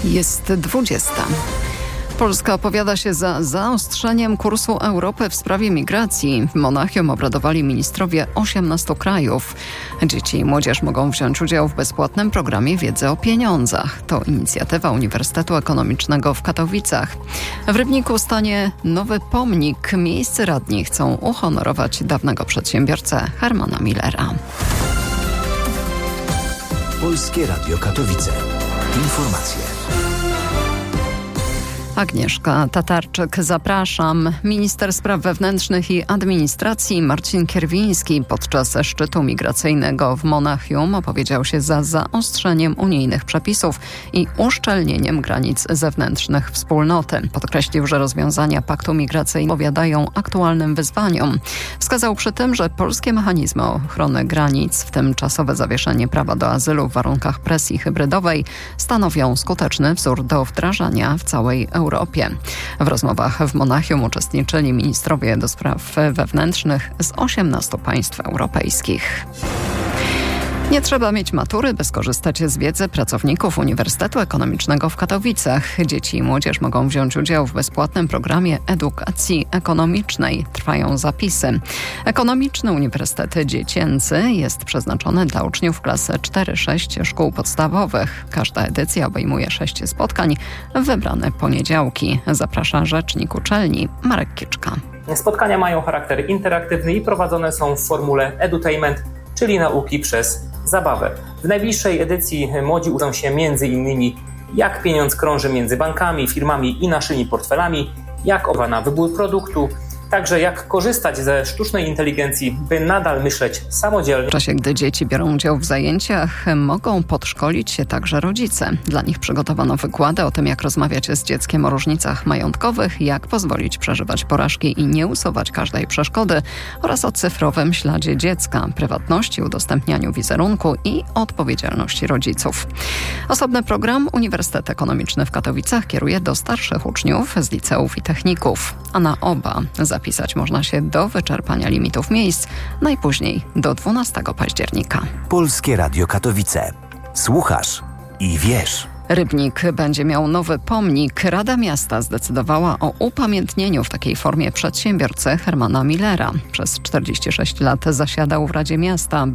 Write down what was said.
Jest 20. Polska opowiada się za zaostrzeniem kursu Europy w sprawie migracji. W Monachium obradowali ministrowie 18 krajów. Dzieci i młodzież mogą wziąć udział w bezpłatnym programie wiedzy o pieniądzach. To inicjatywa Uniwersytetu Ekonomicznego w Katowicach. W Rybniku stanie nowy pomnik. Miejscy radni chcą uhonorować dawnego przedsiębiorcę Hermana Millera. Polskie Radio Katowice. Informacje. Agnieszka Tatarczyk, zapraszam. Minister Spraw Wewnętrznych i Administracji Marcin Kierwiński podczas szczytu migracyjnego w Monachium opowiedział się za zaostrzeniem unijnych przepisów i uszczelnieniem granic zewnętrznych wspólnoty. Podkreślił, że rozwiązania paktu migracyjnego odpowiadają aktualnym wyzwaniom. Wskazał przy tym, że polskie mechanizmy ochrony granic, w tym czasowe zawieszenie prawa do azylu w warunkach presji hybrydowej, stanowią skuteczny wzór do wdrażania w całej Europie. W rozmowach w Monachium uczestniczyli ministrowie do spraw wewnętrznych z 18 państw europejskich. Nie trzeba mieć matury, by skorzystać z wiedzy pracowników Uniwersytetu Ekonomicznego w Katowicach. Dzieci i młodzież mogą wziąć udział w bezpłatnym programie edukacji ekonomicznej. Trwają zapisy. Ekonomiczny Uniwersytet Dziecięcy jest przeznaczony dla uczniów klas 4-6 szkół podstawowych. Każda edycja obejmuje 6 spotkań w wybrane poniedziałki. Zaprasza rzecznik uczelni Marek Kiczka. Spotkania mają charakter interaktywny i prowadzone są w formule edutainment, czyli nauki przez zabawę. W najbliższej edycji młodzi uczą się m.in. jak pieniądz krąży między bankami, firmami i naszymi portfelami, jak na wybór produktu, także jak korzystać ze sztucznej inteligencji, by nadal myśleć samodzielnie. W czasie, gdy dzieci biorą udział w zajęciach, mogą podszkolić się także rodzice. Dla nich przygotowano wykłady o tym, jak rozmawiać z dzieckiem o różnicach majątkowych, jak pozwolić przeżywać porażki i nie usuwać każdej przeszkody oraz o cyfrowym śladzie dziecka, prywatności, udostępnianiu wizerunku i odpowiedzialności rodziców. Osobny program Uniwersytet Ekonomiczny w Katowicach kieruje do starszych uczniów z liceów i techników, a na oba zapisać można się do wyczerpania limitów miejsc, najpóźniej do 12 października. Polskie Radio Katowice. Słuchasz i wiesz. Rybnik będzie miał nowy pomnik. Rada Miasta zdecydowała o upamiętnieniu w takiej formie przedsiębiorcy Hermana Millera. Przez 46 lat zasiadał w Radzie Miasta.